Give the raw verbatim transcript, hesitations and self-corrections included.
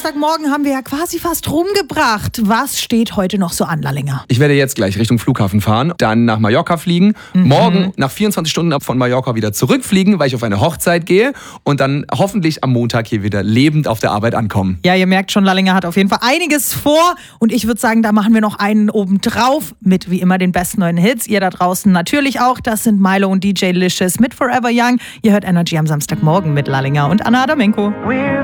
Samstagmorgen haben wir ja quasi fast rumgebracht. Was steht heute noch so an, Lallinger? Ich werde jetzt gleich Richtung Flughafen fahren, dann nach Mallorca fliegen, mhm. morgen nach vierundzwanzig Stunden ab von Mallorca wieder zurückfliegen, weil ich auf eine Hochzeit gehe und dann hoffentlich am Montag hier wieder lebend auf der Arbeit ankommen. Ja, ihr merkt schon, Lallinger hat auf jeden Fall einiges vor und ich würde sagen, da machen wir noch einen obendrauf mit wie immer den besten neuen Hits. Ihr da draußen natürlich auch, das sind Milo und D J Licious mit Forever Young. Ihr hört Energy am Samstagmorgen mit Lallinger und Anna Adamenko.